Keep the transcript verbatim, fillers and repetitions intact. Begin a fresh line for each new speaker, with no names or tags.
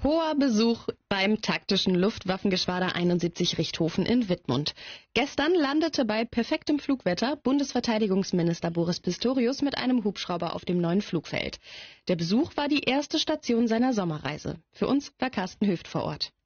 Hoher Besuch beim taktischen Luftwaffengeschwader einundsiebzig Richthofen in Wittmund. Gestern landete bei perfektem Flugwetter Bundesverteidigungsminister Boris Pistorius mit einem Hubschrauber auf dem neuen Flugfeld. Der Besuch war die erste Station seiner Sommerreise. Für uns war Carsten Höft vor Ort.